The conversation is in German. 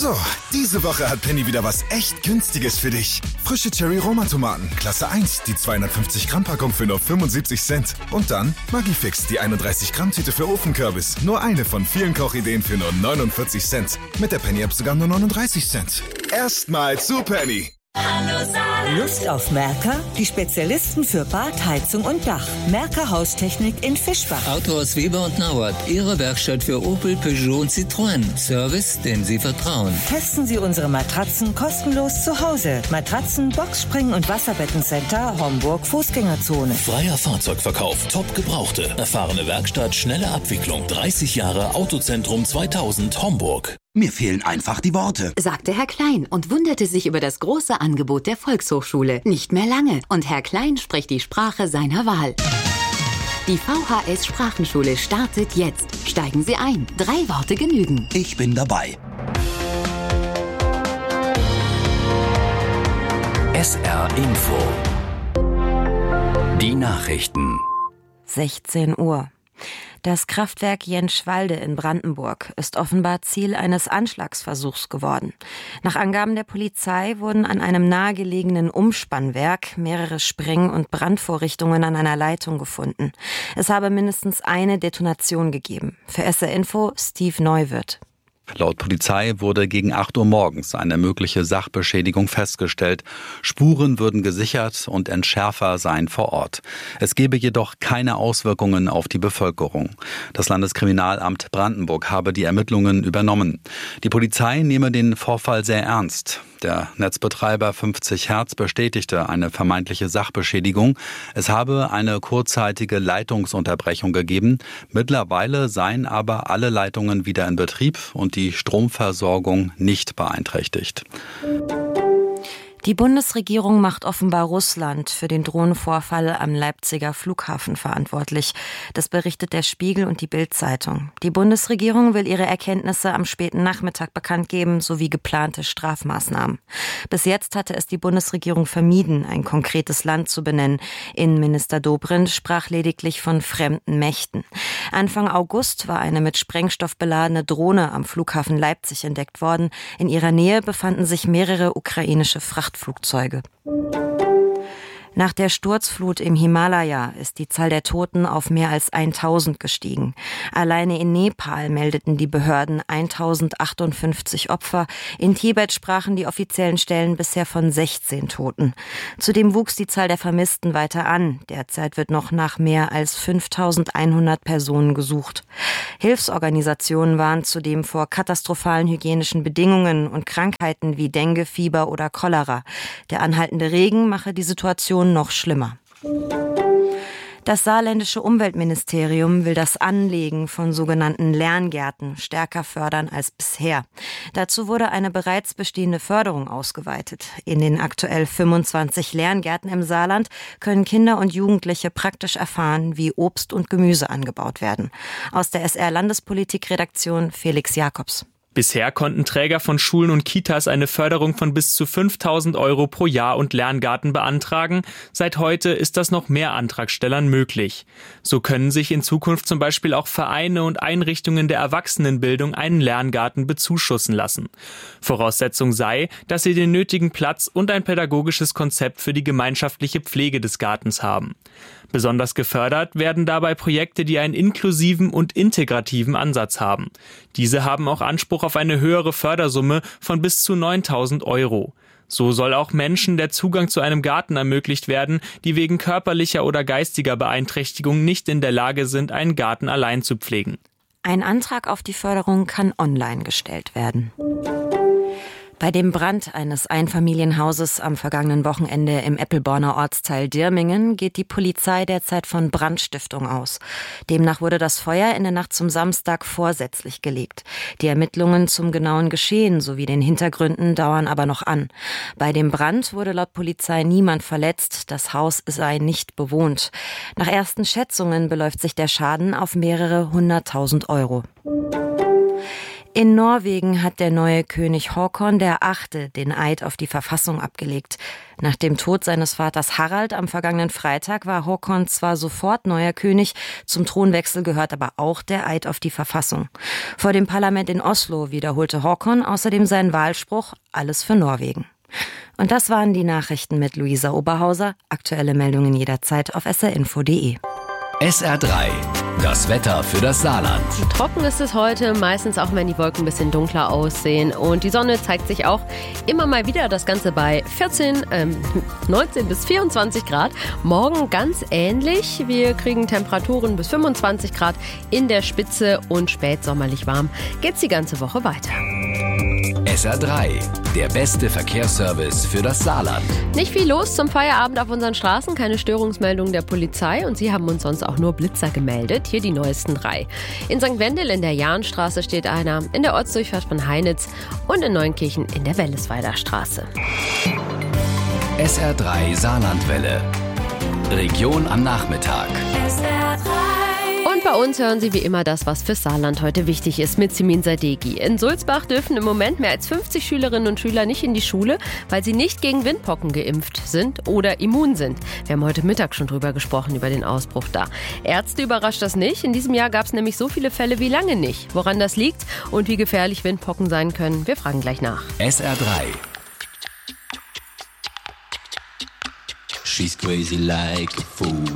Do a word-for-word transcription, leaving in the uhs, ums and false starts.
So, diese Woche hat Penny wieder was echt Günstiges für dich. Frische Cherry-Roma-Tomaten, Klasse eins, die zweihundertfünfzig Gramm Packung für nur fünfundsiebzig Cent. Und dann Magifix, die einunddreißig Gramm Tüte für Ofenkürbis. Nur eine von vielen Kochideen für nur neunundvierzig Cent. Mit der Penny-App sogar nur neununddreißig Cent. Erstmal zu Penny. Lust auf Merker? Die Spezialisten für Bad, Heizung und Dach. Merker Haustechnik in Fischbach. Autohaus Weber und Nauert. Ihre Werkstatt für Opel, Peugeot und Citroën. Service, dem Sie vertrauen. Testen Sie unsere Matratzen kostenlos zu Hause. Matratzen, Boxspringen und Wasserbettencenter Homburg Fußgängerzone. Freier Fahrzeugverkauf. Top Gebrauchte. Erfahrene Werkstatt, schnelle Abwicklung. dreißig Jahre Autozentrum zweitausend Homburg. Mir fehlen einfach die Worte, sagte Herr Klein und wunderte sich über das große Angebot der Volkshochschule. Nicht mehr lange und Herr Klein spricht die Sprache seiner Wahl. Die V H S Sprachenschule startet jetzt. Steigen Sie ein. Drei Worte genügen. Ich bin dabei. S R Info. Die Nachrichten. sechzehn Uhr. Das Kraftwerk Jenschwalde in Brandenburg ist offenbar Ziel eines Anschlagsversuchs geworden. Nach Angaben der Polizei wurden an einem nahegelegenen Umspannwerk mehrere Spreng- und Brandvorrichtungen an einer Leitung gefunden. Es habe mindestens eine Detonation gegeben. Für S R Info Steve Neuwirth. Laut Polizei wurde gegen acht Uhr morgens eine mögliche Sachbeschädigung festgestellt. Spuren würden gesichert und Entschärfer seien vor Ort. Es gebe jedoch keine Auswirkungen auf die Bevölkerung. Das Landeskriminalamt Brandenburg habe die Ermittlungen übernommen. Die Polizei nehme den Vorfall sehr ernst. Der Netzbetreiber fünfzig Hertz bestätigte eine vermeintliche Sachbeschädigung. Es habe eine kurzzeitige Leitungsunterbrechung gegeben. Mittlerweile seien aber alle Leitungen wieder in Betrieb und die Stromversorgung nicht beeinträchtigt. Die Bundesregierung macht offenbar Russland für den Drohnenvorfall am Leipziger Flughafen verantwortlich. Das berichtet der Spiegel und die Bild-Zeitung. Die Bundesregierung will ihre Erkenntnisse am späten Nachmittag bekannt geben, sowie geplante Strafmaßnahmen. Bis jetzt hatte es die Bundesregierung vermieden, ein konkretes Land zu benennen. Innenminister Dobrindt sprach lediglich von fremden Mächten. Anfang August war eine mit Sprengstoff beladene Drohne am Flughafen Leipzig entdeckt worden. In ihrer Nähe befanden sich mehrere ukrainische Frachtflugzeuge. Nach der Sturzflut im Himalaya ist die Zahl der Toten auf mehr als tausend gestiegen. Alleine in Nepal meldeten die Behörden tausendachthundertfünfzig Opfer. In Tibet sprachen die offiziellen Stellen bisher von sechzehn Toten. Zudem wuchs die Zahl der Vermissten weiter an. Derzeit wird noch nach mehr als fünftausendeinhundert Personen gesucht. Hilfsorganisationen warnen zudem vor katastrophalen hygienischen Bedingungen und Krankheiten wie Dengue, Fieber oder Cholera. Der anhaltende Regen mache die Situation noch schlimmer. Das saarländische Umweltministerium will das Anlegen von sogenannten Lerngärten stärker fördern als bisher. Dazu wurde eine bereits bestehende Förderung ausgeweitet. In den aktuell fünfundzwanzig Lerngärten im Saarland können Kinder und Jugendliche praktisch erfahren, wie Obst und Gemüse angebaut werden. Aus der S R-Landespolitik-Redaktion Felix Jakobs. Bisher konnten Träger von Schulen und Kitas eine Förderung von bis zu fünftausend Euro pro Jahr und Lerngarten beantragen. Seit heute ist das noch mehr Antragstellern möglich. So können sich in Zukunft zum Beispiel auch Vereine und Einrichtungen der Erwachsenenbildung einen Lerngarten bezuschussen lassen. Voraussetzung sei, dass sie den nötigen Platz und ein pädagogisches Konzept für die gemeinschaftliche Pflege des Gartens haben. Besonders gefördert werden dabei Projekte, die einen inklusiven und integrativen Ansatz haben. Diese haben auch Anspruch auf eine höhere Fördersumme von bis zu neuntausend Euro. So soll auch Menschen der Zugang zu einem Garten ermöglicht werden, die wegen körperlicher oder geistiger Beeinträchtigung nicht in der Lage sind, einen Garten allein zu pflegen. Ein Antrag auf die Förderung kann online gestellt werden. Bei dem Brand eines Einfamilienhauses am vergangenen Wochenende im Eppelborner Ortsteil Dirmingen geht die Polizei derzeit von Brandstiftung aus. Demnach wurde das Feuer in der Nacht zum Samstag vorsätzlich gelegt. Die Ermittlungen zum genauen Geschehen sowie den Hintergründen dauern aber noch an. Bei dem Brand wurde laut Polizei niemand verletzt, das Haus sei nicht bewohnt. Nach ersten Schätzungen beläuft sich der Schaden auf mehrere hunderttausend Euro. In Norwegen hat der neue König Håkon der Achte den Eid auf die Verfassung abgelegt. Nach dem Tod seines Vaters Harald am vergangenen Freitag war Håkon zwar sofort neuer König, zum Thronwechsel gehört aber auch der Eid auf die Verfassung. Vor dem Parlament in Oslo wiederholte Håkon außerdem seinen Wahlspruch: Alles für Norwegen. Und das waren die Nachrichten mit Luisa Oberhauser. Aktuelle Meldungen jederzeit auf s r info punkt d e. S R drei, das Wetter für das Saarland. Trocken ist es heute, meistens auch wenn die Wolken ein bisschen dunkler aussehen. Und die Sonne zeigt sich auch immer mal wieder, das Ganze bei vierzehn, ähm, neunzehn bis vierundzwanzig Grad. Morgen ganz ähnlich. Wir kriegen Temperaturen bis fünfundzwanzig Grad in der Spitze und spätsommerlich warm. Geht's die ganze Woche weiter. S R drei, der beste Verkehrsservice für das Saarland. Nicht viel los zum Feierabend auf unseren Straßen, keine Störungsmeldung der Polizei und sie haben uns sonst auch nur Blitzer gemeldet. Hier die neuesten drei. In Sankt Wendel in der Jahnstraße steht einer, in der Ortsdurchfahrt von Heinitz und in Neunkirchen in der Wellesweiler Straße. S R drei Saarlandwelle. Region am Nachmittag. S R drei. Und bei uns hören Sie wie immer das, was für Saarland heute wichtig ist, mit Simin Sadeghi. In Sulzbach dürfen im Moment mehr als fünfzig Schülerinnen und Schüler nicht in die Schule, weil sie nicht gegen Windpocken geimpft sind oder immun sind. Wir haben heute Mittag schon drüber gesprochen, über den Ausbruch da. Ärzte überrascht das nicht. In diesem Jahr gab es nämlich so viele Fälle wie lange nicht. Woran das liegt und wie gefährlich Windpocken sein können, wir fragen gleich nach. S R drei. She's crazy like a fool.